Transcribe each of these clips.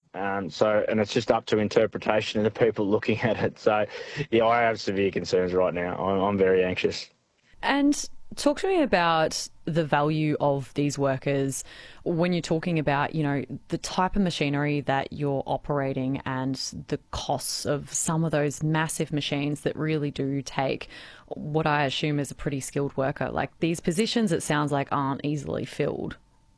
And it's just up to interpretation of the people looking at it. So, yeah, I have severe concerns right now. I'm very anxious. And talk to me about the value of these workers when you're talking about, the type of machinery that you're operating and the costs of some of those massive machines that really do take what I assume is a pretty skilled worker. Like these positions, it sounds like aren't easily filled.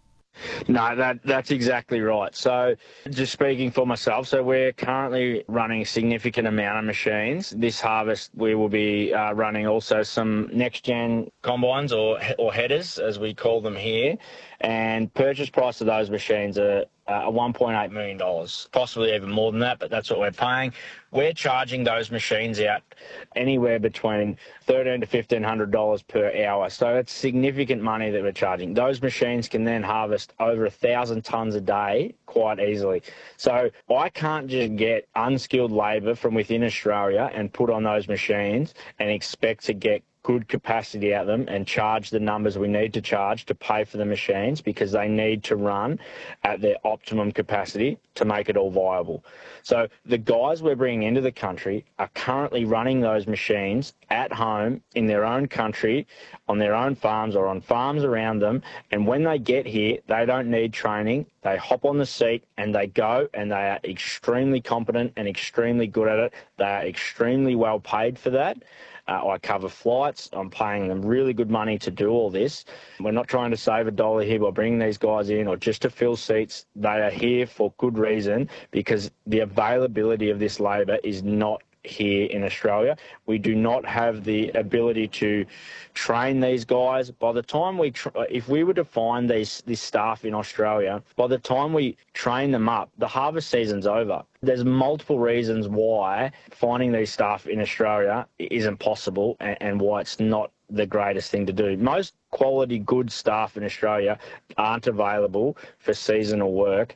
No, that's exactly right. So just speaking for myself, so we're currently running a significant amount of machines. This harvest we will be running also some next-gen combines or headers, as we call them here, and purchase price of those machines are $1.8 million, possibly even more than that, but that's what we're paying. We're charging those machines out anywhere between $1,300 to $1,500 per hour. So it's significant money that we're charging. Those machines can then harvest over 1,000 tonnes a day quite easily. So I can't just get unskilled labour from within Australia and put on those machines and expect to get good capacity out of them and charge the numbers we need to charge to pay for the machines, because they need to run at their optimum capacity to make it all viable. So the guys we're bringing into the country are currently running those machines at home in their own country, on their own farms or on farms around them. And when they get here, they don't need training. They hop on the seat and they go, and they are extremely competent and extremely good at it. They are extremely well paid for that. I cover flights. I'm paying them really good money to do all this. We're not trying to save a dollar here by bringing these guys in or just to fill seats. They are here for good reason, because the availability of this labour is not here in Australia. We do not have the ability to train these guys. By the time if we were to find this staff in Australia, by the time we train them up, the harvest season's over. There's multiple reasons why finding these staff in Australia isn't possible and why it's not the greatest thing to do. Most quality good staff in Australia aren't available for seasonal work.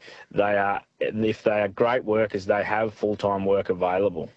If they are great workers, they have full-time work available.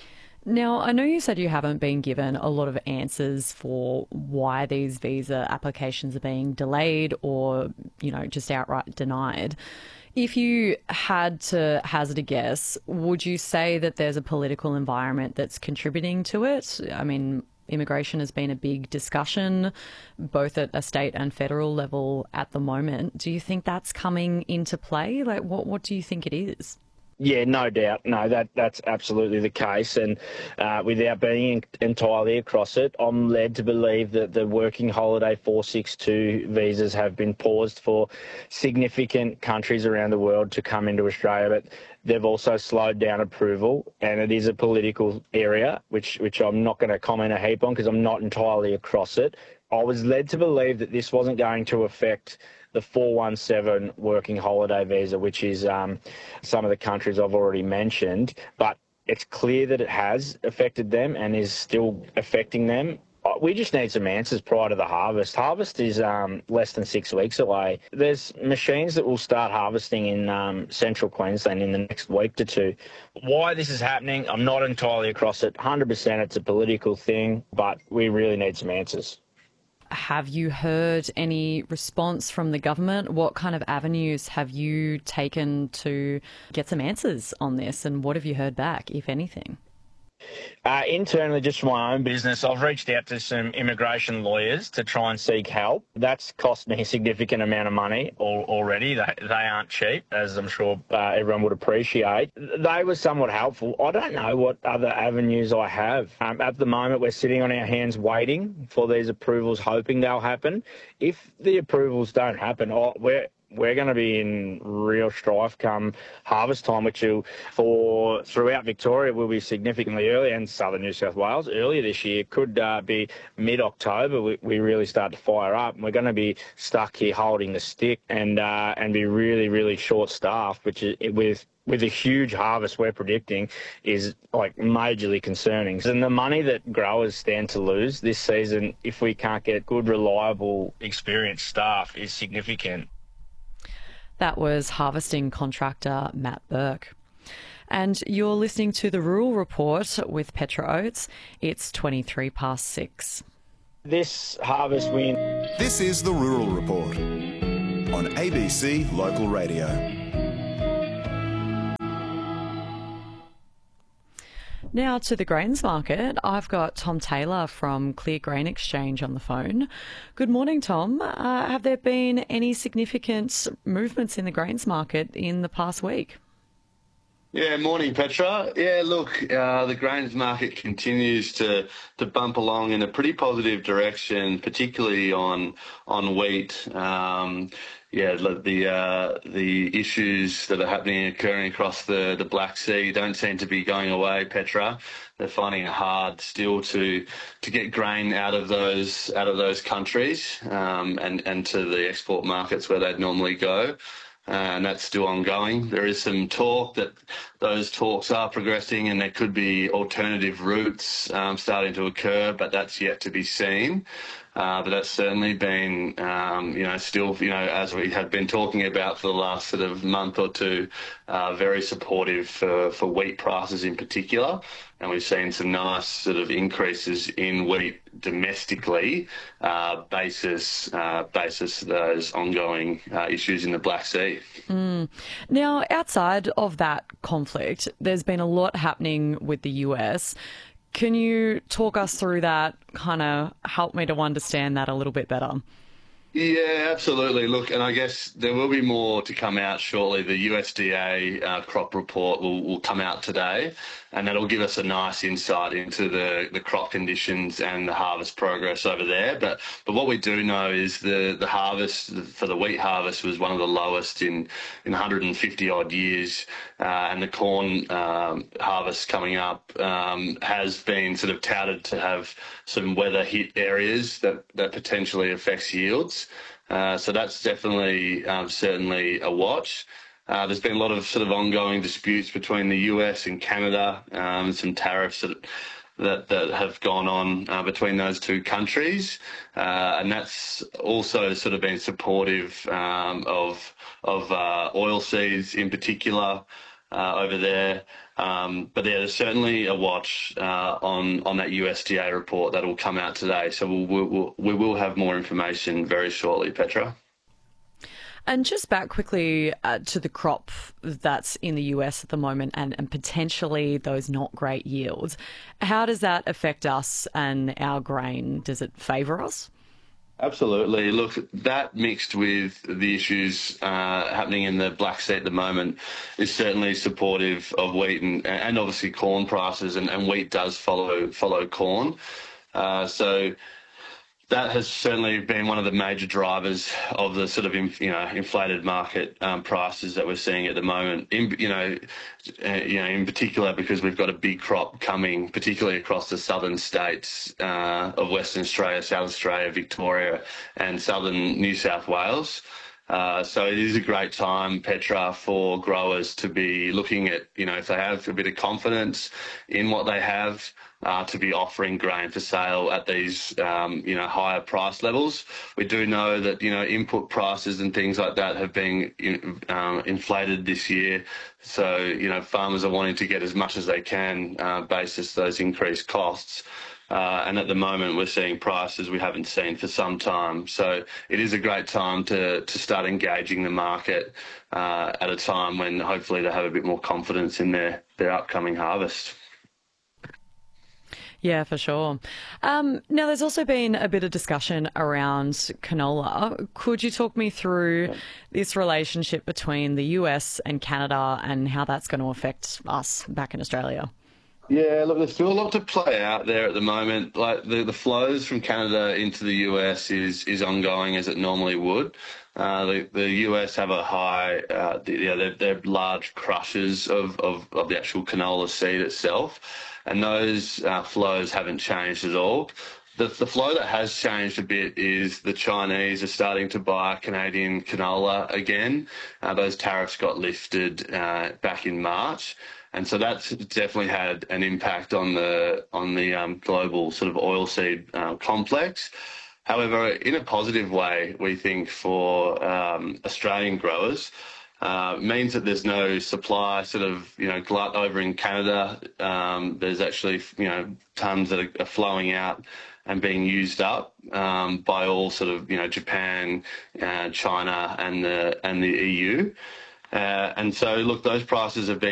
Now, I know you said you haven't been given a lot of answers for why these visa applications are being delayed or, just outright denied. If you had to hazard a guess, would you say that there's a political environment that's contributing to it? I mean, immigration has been a big discussion, both at a state and federal level at the moment. Do you think that's coming into play? Like, what do you think it is? Yeah, no doubt. No, that's absolutely the case. And without being entirely across it, I'm led to believe that the working holiday 462 visas have been paused for significant countries around the world to come into Australia, but they've also slowed down approval, and it is a political area, which I'm not going to comment a heap on because I'm not entirely across it. I was led to believe that this wasn't going to affect the 417 working holiday visa, which is some of the countries I've already mentioned, but it's clear that it has affected them and is still affecting them. We just need some answers prior to the harvest. Harvest is less than 6 weeks away. There's machines that will start harvesting in central Queensland in the next week to two. Why this is happening, I'm not entirely across it. 100% it's a political thing, but we really need some answers. Have you heard any response from the government? What kind of avenues have you taken to get some answers on this, and what have you heard back, if anything? Internally, just for my own business, I've reached out to some immigration lawyers to try and seek help. That's cost me a significant amount of money already. They aren't cheap, as I'm sure everyone would appreciate. They were somewhat helpful. I don't know what other avenues I have. At the moment, we're sitting on our hands waiting for these approvals, hoping they'll happen. If the approvals don't happen, we're going to be in real strife come harvest time, which throughout Victoria will be significantly earlier, and southern New South Wales earlier this year. Could be mid-October. We really start to fire up, and we're going to be stuck here holding the stick and be really, really short-staffed, which is with a huge harvest we're predicting is like majorly concerning. And the money that growers stand to lose this season, if we can't get good, reliable, experienced staff, is significant. That was harvesting contractor Matt Burke. And you're listening to The Rural Report with Petra Oates. It's 23 past 6. This harvest win. This is The Rural Report on ABC Local Radio. Now to the grains market. I've got Tom Taylor from Clear Grain Exchange on the phone. Good morning, Tom. Have there been any significant movements in the grains market in the past week? Yeah, morning, Petra. Yeah, look, the grains market continues to bump along in a pretty positive direction, particularly on wheat. The issues that are occurring across the Black Sea don't seem to be going away, Petra. They're finding it hard still to get grain out of those countries and to the export markets where they'd normally go. And that's still ongoing. There is some talk that those talks are progressing and there could be alternative routes starting to occur, but that's yet to be seen. But that's certainly been, as we have been talking about for the last sort of month or two, very supportive for wheat prices in particular. And we've seen some nice sort of increases in wheat domestically, basis those ongoing issues in the Black Sea. Now, outside of that conflict, there's been a lot happening with the US. Can you talk us through that, kind of help me to understand that a little bit better? Yeah, absolutely. Look, and I guess there will be more to come out shortly. The USDA crop report will come out today, and that'll give us a nice insight into the crop conditions and the harvest progress over there. But what we do know is the harvest for the wheat harvest was one of the lowest in 150 odd years, and the corn harvest coming up has been sort of touted to have some weather hit areas that potentially affects yields. So that's definitely certainly a watch. There's been a lot of sort of ongoing disputes between the US and Canada, some tariffs that have gone on between those two countries, and that's also sort of been supportive of oilseeds in particular over there. But yeah, there's certainly a watch on that USDA report that will come out today. So we will have more information very shortly, Petra. And just back quickly to the crop that's in the US at the moment and potentially those not great yields. How does that affect us and our grain? Does it favour us? Absolutely. Look, that mixed with the issues happening in the Black Sea at the moment is certainly supportive of wheat and obviously corn prices, and wheat does follow corn. So that has certainly been one of the major drivers of the sort of inflated market prices that we're seeing at the moment. In particular, because we've got a big crop coming, particularly across the southern states of Western Australia, South Australia, Victoria, and southern New South Wales. So it is a great time, Petra, for growers to be looking at, if they have a bit of confidence in what they have, to be offering grain for sale at these, higher price levels. We do know that, input prices and things like that have been inflated this year. So, farmers are wanting to get as much as they can basis those increased costs. And at the moment, we're seeing prices we haven't seen for some time. So it is a great time to start engaging the market at a time when hopefully they have a bit more confidence in their upcoming harvest. Yeah, for sure. Now, there's also been a bit of discussion around canola. Could you talk me through this relationship between the US and Canada and how that's going to affect us back in Australia? Yeah, look, there's still a lot to play out there at the moment. Like the flows from Canada into the US is ongoing as it normally would. The US have a high, they're large crushers of the actual canola seed itself, and those flows haven't changed at all. The flow that has changed a bit is the Chinese are starting to buy Canadian canola again. Those tariffs got lifted back in March. And so that's definitely had an impact on the global sort of oilseed complex. However, in a positive way, we think for Australian growers, means that there's no supply sort of glut over in Canada. There's actually tons that are flowing out and being used up by all sort of Japan, China, and the EU. And so look, those prices have been